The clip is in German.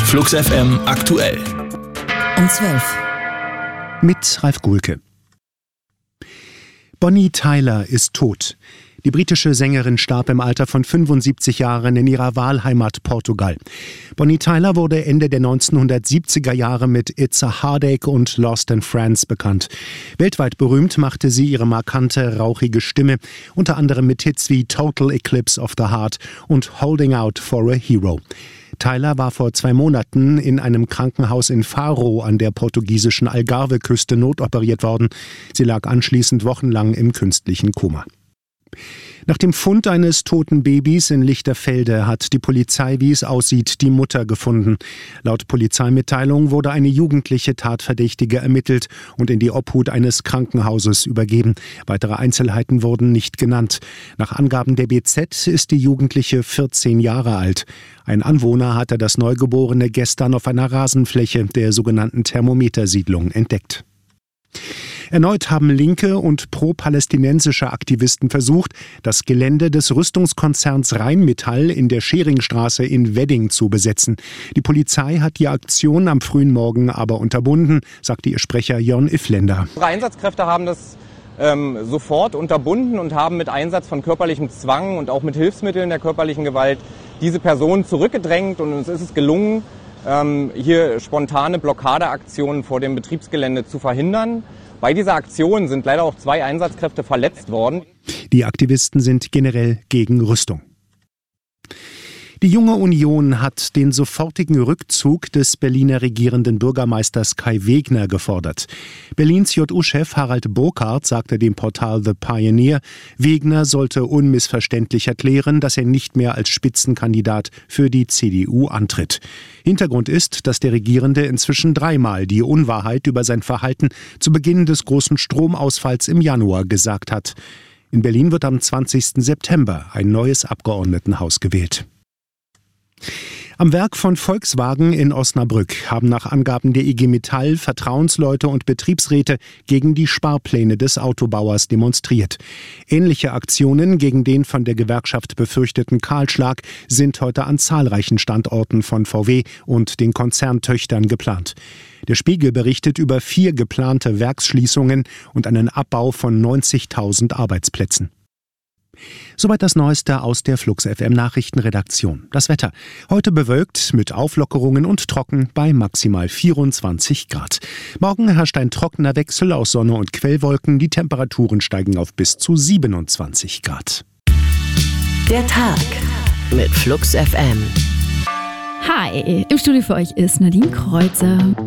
Flux FM aktuell. Um 12. Mit Ralf Guhlke. Bonnie Tyler ist tot. Die britische Sängerin starb im Alter von 75 Jahren in ihrer Wahlheimat Portugal. Bonnie Tyler wurde Ende der 1970er Jahre mit It's a Heartache und Lost in France bekannt. Weltweit berühmt machte sie ihre markante, rauchige Stimme, unter anderem mit Hits wie Total Eclipse of the Heart und Holding Out for a Hero. Tyler war vor 2 Monaten in einem Krankenhaus in Faro an der portugiesischen Algarve-Küste notoperiert worden. Sie lag anschließend wochenlang im künstlichen Koma. Nach dem Fund eines toten Babys in Lichterfelde hat die Polizei, wie es aussieht, die Mutter gefunden. Laut Polizeimitteilung wurde eine jugendliche Tatverdächtige ermittelt und in die Obhut eines Krankenhauses übergeben. Weitere Einzelheiten wurden nicht genannt. Nach Angaben der BZ ist die Jugendliche 14 Jahre alt. Ein Anwohner hatte das Neugeborene gestern auf einer Rasenfläche der sogenannten Thermometersiedlung entdeckt. Erneut haben linke und pro-palästinensische Aktivisten versucht, das Gelände des Rüstungskonzerns Rheinmetall in der Scheringstraße in Wedding zu besetzen. Die Polizei hat die Aktion am frühen Morgen aber unterbunden, sagte ihr Sprecher Jörn Iffländer. Unsere Einsatzkräfte haben das sofort unterbunden und haben mit Einsatz von körperlichem Zwang und auch mit Hilfsmitteln der körperlichen Gewalt diese Personen zurückgedrängt, und uns ist es gelungen, hier spontane Blockadeaktionen vor dem Betriebsgelände zu verhindern. Bei dieser Aktion sind leider auch 2 Einsatzkräfte verletzt worden. Die Aktivisten sind generell gegen Rüstung. Die Junge Union hat den sofortigen Rückzug des Berliner regierenden Bürgermeisters Kai Wegner gefordert. Berlins JU-Chef Harald Burkhardt sagte dem Portal The Pioneer, Wegner sollte unmissverständlich erklären, dass er nicht mehr als Spitzenkandidat für die CDU antritt. Hintergrund ist, dass der Regierende inzwischen 3-mal die Unwahrheit über sein Verhalten zu Beginn des großen Stromausfalls im Januar gesagt hat. In Berlin wird am 20. September ein neues Abgeordnetenhaus gewählt. Am Werk von Volkswagen in Osnabrück haben nach Angaben der IG Metall Vertrauensleute und Betriebsräte gegen die Sparpläne des Autobauers demonstriert. Ähnliche Aktionen gegen den von der Gewerkschaft befürchteten Kahlschlag sind heute an zahlreichen Standorten von VW und den Konzerntöchtern geplant. Der Spiegel berichtet über 4 geplante Werksschließungen und einen Abbau von 90.000 Arbeitsplätzen. Soweit das Neueste aus der Flux FM Nachrichtenredaktion. Das Wetter. Heute bewölkt mit Auflockerungen und trocken bei maximal 24 Grad. Morgen herrscht ein trockener Wechsel aus Sonne und Quellwolken. Die Temperaturen steigen auf bis zu 27 Grad. Der Tag mit Flux FM. Hi, im Studio für euch ist Nadine Kreuzer.